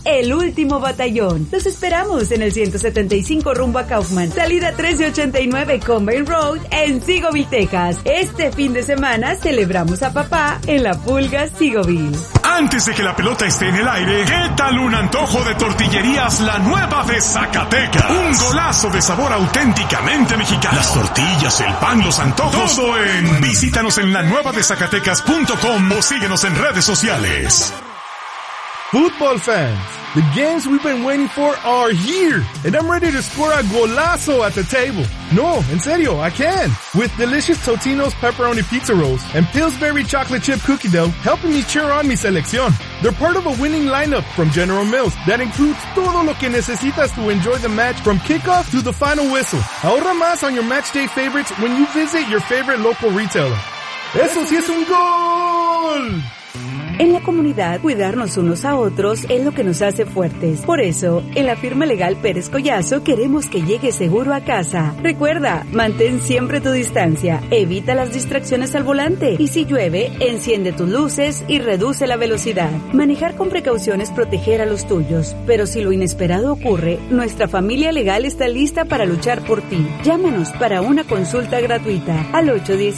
el último batallón. Los esperamos en el 175 rumbo a Kaufman, salida 1389 Combine Road en Seagoville, Texas. Este fin de semana celebramos a papá en la Pulga Seagoville. Antes de que la pelota esté en el aire, ¿qué tal un antojo de Tortillerías La Nueva de Zacatecas? Un golazo de sabor auténticamente mexicano. Las tortillas, el pan, los antojos, todo en... Visítanos en lanuevadezacatecas.com o síguenos en redes sociales. Football fans, the games we've been waiting for are here, and I'm ready to score a golazo at the table. No, en serio, I can. With delicious Totino's pepperoni pizza rolls and Pillsbury chocolate chip cookie dough helping me cheer on mi selección. They're part of a winning lineup from General Mills that includes todo lo que necesitas to enjoy the match from kickoff to the final whistle. Ahorra más on your match day favorites when you visit your favorite local retailer. ¡Eso sí es un gol! En la comunidad, cuidarnos unos a otros es lo que nos hace fuertes. Por eso, en la firma legal Pérez Collazo queremos que llegues seguro a casa. Recuerda, mantén siempre tu distancia, evita las distracciones al volante y si llueve, enciende tus luces y reduce la velocidad. Manejar con precaución es proteger a los tuyos, pero si lo inesperado ocurre, nuestra familia legal está lista para luchar por ti. Llámanos para una consulta gratuita al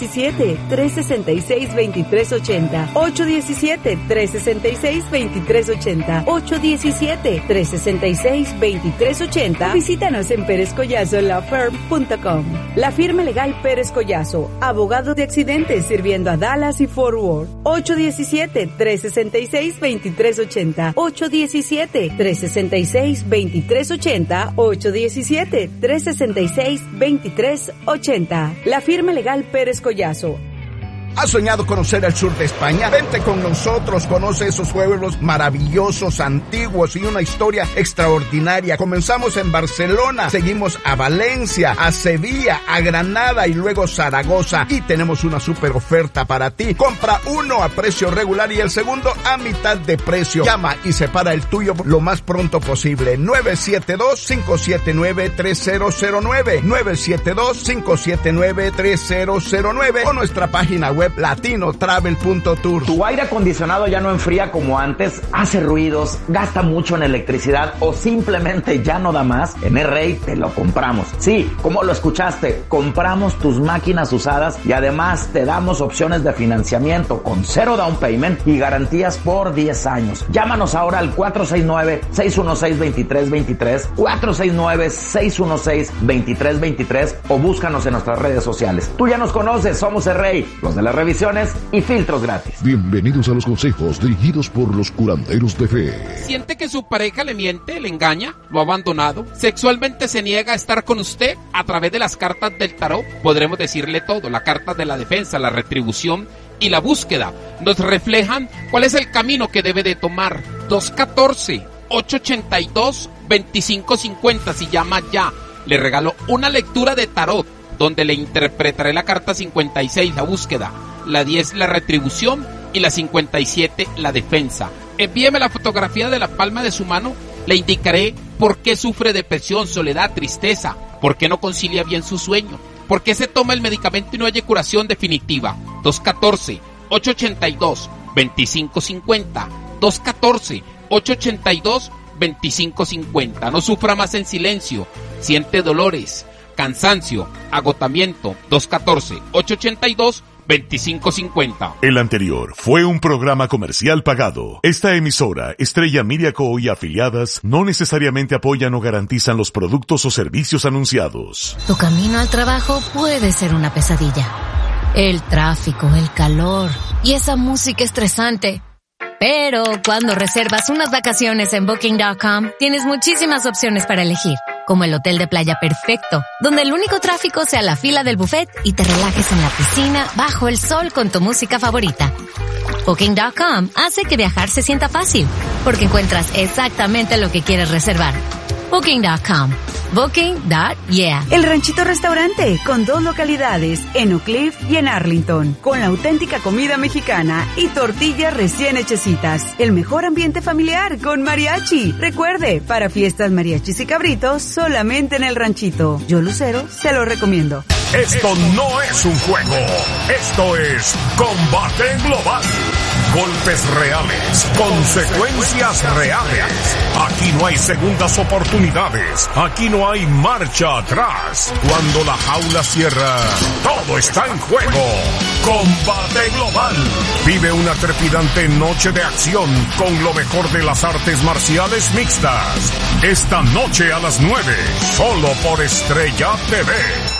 817-366-2380. 817-366-2380. 817-366-2380. Visítanos en perezcollazolawfirm.com. La firma legal Pérez Collazo, abogado de accidentes sirviendo a Dallas y Fort Worth. 817-366-2380. 817-366-2380. 817-366-2380. La firma legal Pérez Collazo. ¿Has soñado conocer el sur de España? Vente con nosotros, conoce esos pueblos maravillosos, antiguos y una historia extraordinaria. Comenzamos en Barcelona, seguimos a Valencia, a Sevilla, a Granada y luego Zaragoza. Y tenemos una super oferta para ti. Compra uno a precio regular y el segundo a mitad de precio. Llama y separa el tuyo lo más pronto posible. 972-579-3009. 972-579-3009 o nuestra página web latinotravel.tour. ¿Tu aire acondicionado ya no enfría como antes? ¿Hace ruidos? ¿Gasta mucho en electricidad? ¿O simplemente ya no da más? En R.A. te lo compramos. Sí, como lo escuchaste, compramos tus máquinas usadas y además te damos opciones de financiamiento con 0 down payment y garantías por 10 años. Llámanos ahora al 469-616-2323, 469-616-2323 o búscanos en nuestras redes sociales. Tú ya nos conoces, somos R.A., los de las revisiones y filtros gratis. Bienvenidos a los consejos dirigidos por los curanderos de fe. ¿Siente que su pareja le miente, le engaña, lo ha abandonado? ¿Sexualmente se niega a estar con usted? A través de las cartas del tarot podremos decirle todo. La carta de la defensa, la retribución y la búsqueda nos reflejan cuál es el camino que debe de tomar. 214-882-2550. Si llama ya, le regalo una lectura de tarot donde le interpretaré la carta 56, la búsqueda, la 10, la retribución y la 57, la defensa. Envíeme la fotografía de la palma de su mano, le indicaré por qué sufre depresión, soledad, tristeza, por qué no concilia bien su sueño, por qué se toma el medicamento y no hay curación definitiva. 214-882-2550, 214-882-2550. No sufra más en silencio, siente dolores, cansancio, agotamiento. 214-882-2550. El anterior fue un programa comercial pagado. Esta emisora, Estrella Media Co. y afiliadas, no necesariamente apoyan o garantizan los productos o servicios anunciados. Tu camino al trabajo puede ser una pesadilla. El tráfico, el calor y esa música estresante. Pero cuando reservas unas vacaciones en Booking.com, tienes muchísimas opciones para elegir, como el hotel de playa perfecto, donde el único tráfico sea la fila del buffet y te relajes en la piscina bajo el sol con tu música favorita. Booking.com hace que viajar se sienta fácil, porque encuentras exactamente lo que quieres reservar. Booking.com. Booking.yeah. El Ranchito Restaurante, con 2 localidades, en Oak Cliff y en Arlington, con la auténtica comida mexicana y tortillas recién hechecitas. El mejor ambiente familiar con mariachi. Recuerde, para fiestas, mariachis y cabritos, solamente en el Ranchito. Yo, Lucero, se lo recomiendo. Esto no es un juego. Esto es combate global. Golpes reales, consecuencias reales. no hay segundas oportunidades. Aquí no hay marcha atrás. Cuando la jaula cierra, todo está en juego. Combate Global. Vive una trepidante noche de acción con lo mejor de las artes marciales mixtas. Esta noche a las 9, solo por Estrella TV.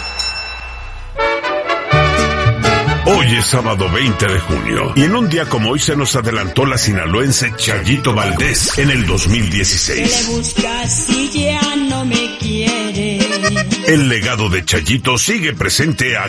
Hoy es sábado 20 de junio y en un día como hoy se nos adelantó la sinaloense Chayito Valdés en el 2016. ¿Qué le buscas si ya no me quiere? El legado de Chayito sigue presente aquí